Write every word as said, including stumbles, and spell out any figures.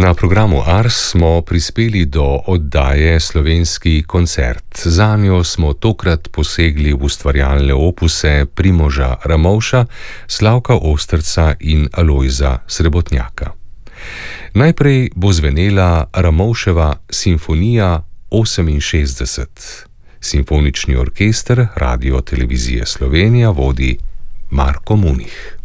Na programu Ars smo prispeli do oddaje Slovenski koncert. Zanjo smo tokrat posegli v ustvarjalne opuse Primoža Ramovša, Slavka Osterca in Alojza Srebotnjaka. Najprej bo zvenela Ramovševa Simfonija oseminšestdeset. Simfonični orkester Radio Televizije Slovenija vodi Marko Munih.